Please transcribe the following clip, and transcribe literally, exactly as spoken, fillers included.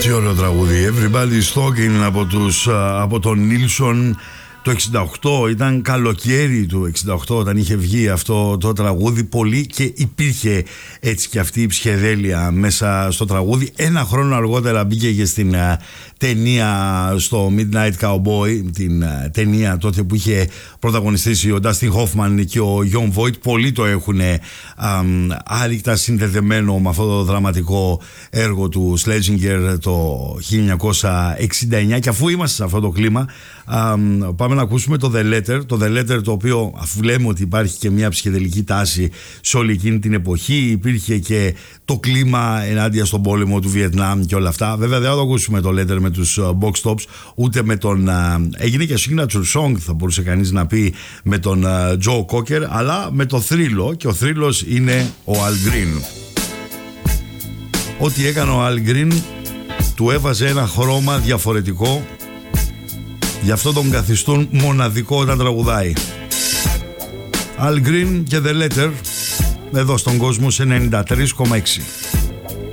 Τι ωραίο τραγούδι. Everybody's Talking από, τους, από τον Νίλσον. Το εξήντα οκτώ ήταν καλοκαίρι του εξήντα οκτώ όταν είχε βγει αυτό το τραγούδι πολύ και υπήρχε έτσι και αυτή η ψυχεδέλεια μέσα στο τραγούδι. Ένα χρόνο αργότερα μπήκε και στην uh, ταινία στο Midnight Cowboy, την uh, ταινία τότε που είχε πρωταγωνιστήσει ο Dustin Hoffman και ο Jon Voight. Πολλοί το έχουν um, άρρηκτα συνδεδεμένο με αυτό το δραματικό έργο του Schlesinger το χίλια εννιακόσια εξήντα εννιά, και αφού είμαστε σε αυτό το κλίμα um, πάμε να ακούσουμε το The Letter. Το The Letter, το οποίο, αφού λέμε ότι υπάρχει και μια ψυχεδελική τάση σε όλη εκείνη την εποχή, υπήρχε και το κλίμα ενάντια στον πόλεμο του Βιετνάμ και όλα αυτά. Βέβαια δεν θα το ακούσουμε το Letter με τους Box Tops, ούτε με τον uh, έγινε και signature song, θα μπορούσε κανείς να πει, με τον uh, Joe Cocker, αλλά με το θρύλο, και ο θρύλος είναι ο Al Green. Ό,τι έκανε ο Al Green του έβαζε ένα χρώμα διαφορετικό, γι' αυτό τον καθιστούν μοναδικό όταν τραγουδάει. Al Green και The Letter εδώ στον κόσμο σε ενενήντα τρία κόμμα έξι.